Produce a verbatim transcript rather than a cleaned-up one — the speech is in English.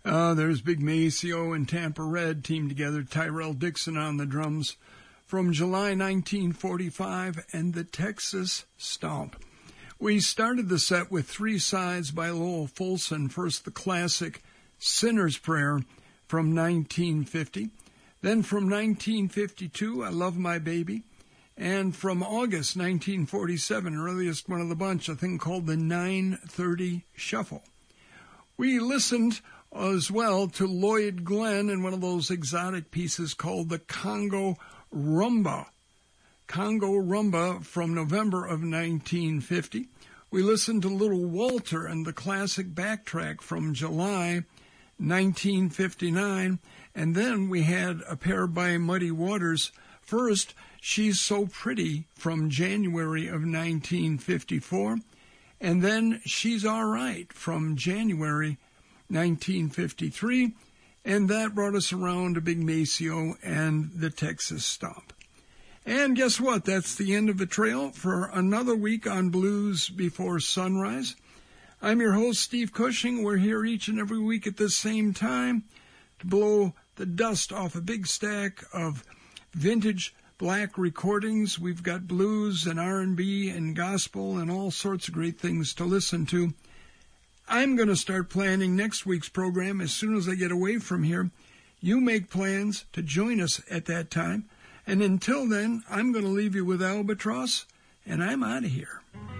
Uh, there's Big Maceo and Tampa Red teamed together, Tyrell Dixon on the drums, from July nineteen forty-five, and the Texas Stomp. We started the set with Three Sides by Lowell Fulson, first the classic Sinner's Prayer from nineteen fifty, then from nineteen fifty-two, I Love My Baby, and from August nineteen forty-seven, earliest one of the bunch, a thing called the nine thirty Shuffle. We listened as well to Lloyd Glenn in one of those exotic pieces called the Congo Rumba. Congo Rumba from November of nineteen fifty. We listened to Little Walter and the classic Backtrack from July nineteen fifty-nine. And then we had a pair by Muddy Waters. First, She's So Pretty from January of nineteen fifty-four. And then She's All Right from January nineteen fifty-three. And that brought us around to Big Maceo and the Texas Stomp. And guess what? That's the end of the trail for another week on Blues Before Sunrise. I'm your host, Steve Cushing. We're here each and every week at the same time to blow the dust off a big stack of vintage black recordings. We've got blues and R and B and gospel and all sorts of great things to listen to. I'm going to start planning next week's program as soon as I get away from here. You make plans to join us at that time. And until then, I'm going to leave you with Albatross, and I'm out of here.